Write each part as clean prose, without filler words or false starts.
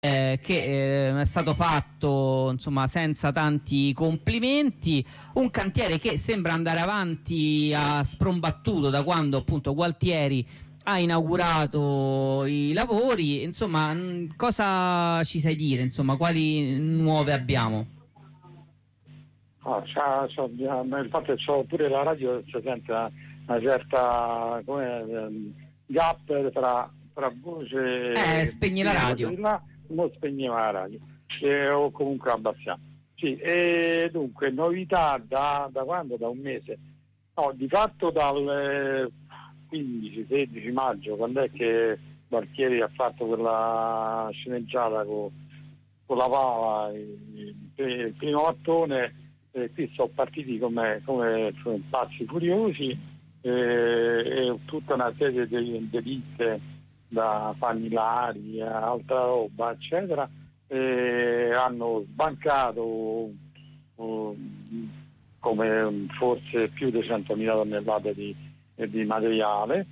che è stato fatto insomma senza tanti complimenti, un cantiere che sembra andare avanti a sprombattuto da quando appunto Gualtieri ha inaugurato i lavori. Insomma, cosa ci sai dire, insomma, quali nuove abbiamo? Il fatto che c'ho pure la radio, si sente una certa gap tra voce Spegni la radio. di là, non spegneva la radio, o comunque abbassiamo. Sì, e dunque novità da quando? Da un mese? No, di fatto dal 15-16 maggio, quando è che Gualtieri ha fatto quella sceneggiata con la pava, il primo mattone. Qui sono partiti come pazzi furiosi, e tutta una serie di ditte, da Fanilari a altra roba eccetera, hanno sbancato come forse più di 100.000 tonnellate di materiale,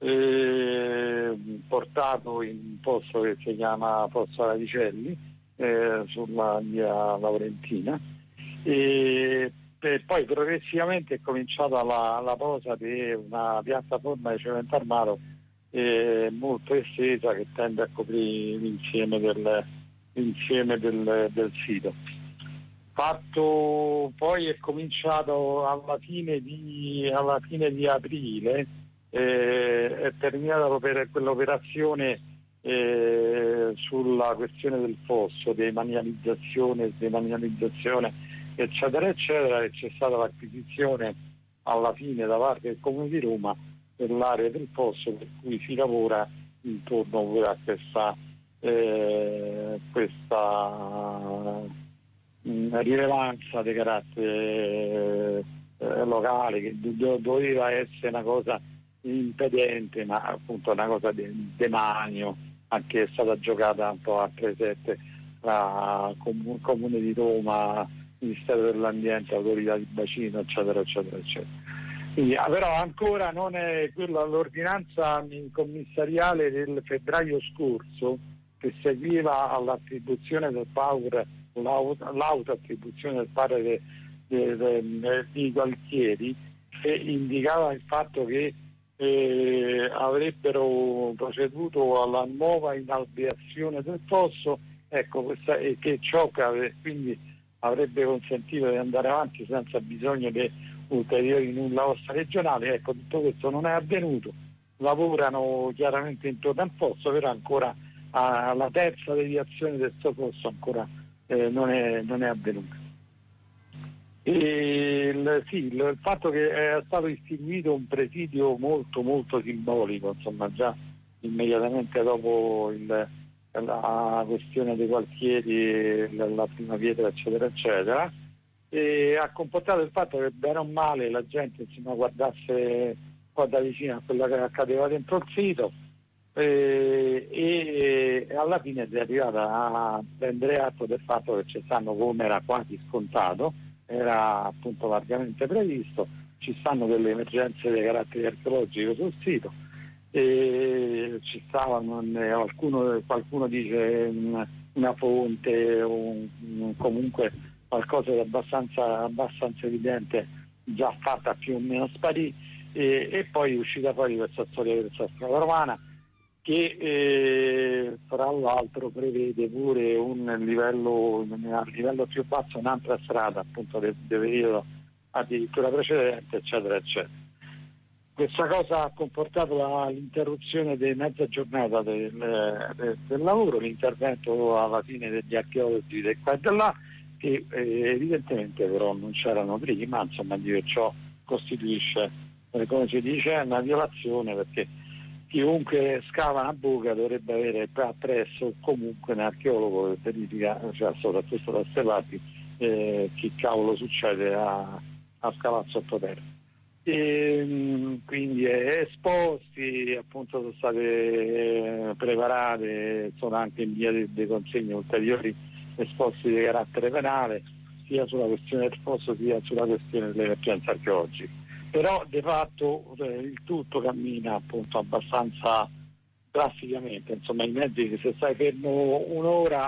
portato in un posto che si chiama Fosso Radicelli, sulla via Laurentina. E poi progressivamente è cominciata la posa di una piattaforma di cemento armato molto estesa, che tende a coprire l'insieme del sito. Poi è cominciato alla fine di aprile, è terminata quell'operazione sulla questione del fosso, demanializzazione, eccetera eccetera, e c'è stata l'acquisizione alla fine da parte del Comune di Roma per l'area del fosso, per cui si lavora intorno a questa rilevanza di carattere locale, che doveva essere una cosa impedente, ma appunto una cosa demanio, anche è stata giocata un po' a 3-7 tra Comune di Roma, Ministero dell'Ambiente, autorità di bacino, eccetera eccetera eccetera. Quindi, però ancora non è quella l'ordinanza commissariale del febbraio scorso, che seguiva all'attribuzione del power, l'autoattribuzione del power di Gualtieri, che indicava il fatto che avrebbero proceduto alla nuova inalveazione del fosso, ecco, che ciò che quindi avrebbe consentito di andare avanti senza bisogno di ulteriori nulla osta regionali. Ecco, tutto questo non è avvenuto, lavorano chiaramente intorno al fosso, però ancora la terza deviazione del suo fosso ancora non è avvenuta. Il fatto che è stato istituito un presidio molto molto simbolico, insomma, già immediatamente dopo la questione dei Gualtieri, la prima pietra eccetera eccetera, e ha comportato il fatto che bene o male la gente insomma guardasse un po' da vicino a quello che accadeva dentro il sito, e alla fine si è arrivata a prendere atto del fatto che ci stanno, come era quasi scontato, era appunto largamente previsto, ci stanno delle emergenze di carattere archeologico sul sito, e ci stavano qualcuno dice una fonte o comunque qualcosa di abbastanza evidente, già fatta più o meno sparì, e poi è uscita fuori questa storia della strada romana, che tra l'altro prevede pure a livello più basso un'altra strada appunto del periodo addirittura precedente, eccetera eccetera. Questa cosa ha comportato l'interruzione di mezza giornata del lavoro, l'intervento alla fine degli archeologi di qua e di là, che evidentemente però non c'erano prima, insomma, di ciò costituisce, come si dice, una violazione, perché chiunque scava una buca dovrebbe avere appresso comunque un archeologo che verifica, cioè soprattutto da queste parti, che cavolo succede a scavare sottoterra. Quindi esposti, appunto, sono state preparate, sono anche in via di consegna ulteriori esposti di carattere penale, sia sulla questione del fosso sia sulla questione delle emergenze archeologiche. Però di fatto il tutto cammina appunto abbastanza drasticamente, insomma i mezzi, se stai fermo un'ora